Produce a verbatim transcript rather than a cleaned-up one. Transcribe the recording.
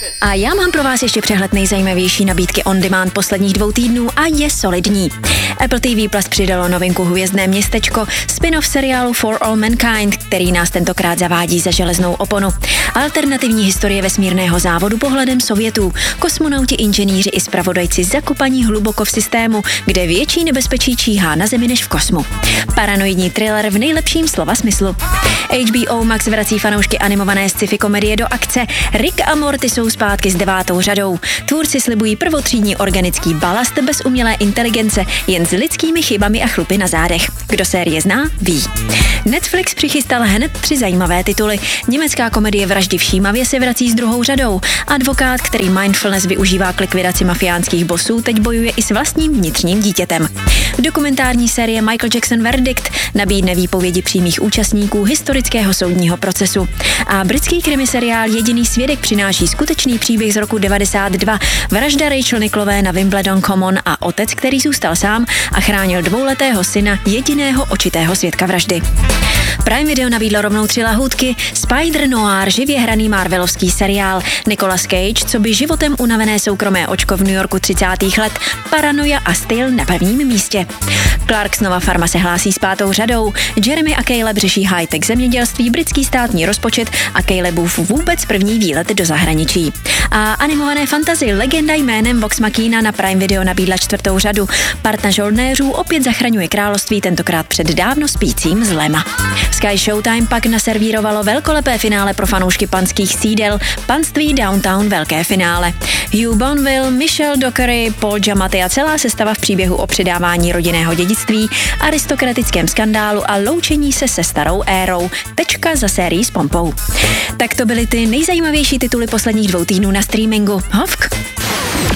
A já mám pro vás ještě přehled nejzajímavější nabídky on demand posledních dvou týdnů a je solidní. Apple T V Plus přidalo novinku Hvězdné městečko, spin-off seriálu For All Mankind, který nás tentokrát zavádí za železnou oponu. Alternativní historie vesmírného závodu pohledem Sovětů. Kosmonauti, inženýři i zpravodajci zakopaní hluboko v systému, kde větší nebezpečí číhá na Zemi než v kosmu. Paranoidní thriller v nejlepším slova smyslu. H B O Max vrací fanoušky animované sci-fi komedie do akce. Rick a Morty jsou zpátky s devátou řadou. Tvůrci slibují prvotřídní organický balast bez umělé inteligence, jen s lidskými chybami a chlupy na zádech. Kdo série zná, ví. Netflix přichystal hned tři zajímavé tituly. Německá komedie Vraždy všímavě se vrací s druhou řadou. Advokát, který mindfulness využívá k likvidaci mafiánských bossů, teď bojuje i s vlastním vnitřním dítětem. Dokumentární série Michael Jackson Verdict nabídne výpovědi přímých účastníků historického soudního procesu. A britský krimiseriál Jediný svědek přináší skutečný příběh z roku devadesát dva. Vražda Rachel Nicklové na Wimbledon Common a otec, který zůstal sám a chránil dvouletého syna, jediného očitého svědka vraždy. Prime Video nabídlo rovnou tři lahůdky. Spider Noir, živě hraný marvelovský seriál. Nicolas Cage, co by životem unavené soukromé očko v New Yorku třicátých let. Paranoia a styl na prvním místě. Clarksonova farma se hlásí s pátou řadou. Jeremy a Caleb řeší high-tech zemědělství, britský státní rozpočet a Calebův vůbec první výlet do zahraničí. A animované fantasy Legenda jménem Vox Machina na Prime Video nabídla čtvrtou řadu. Parta žoldnéřů opět zachraňuje království, tentokrát před dávno spícím zlem. Sky Showtime pak naservírovalo velkolepé finále pro fanoušky panských sídel, Panství Downtown velké finále. Hugh Bonneville, Michelle Dockery, Paul Giamatti a celá sestava v příběhu o předávání rodinného dědictví, aristokratickém skandálu a loučení se se starou érou. Tečka za sérii s pompou. Tak to byly ty nejzajímavější tituly posledních dvou týdnů na streamingu. Hovk!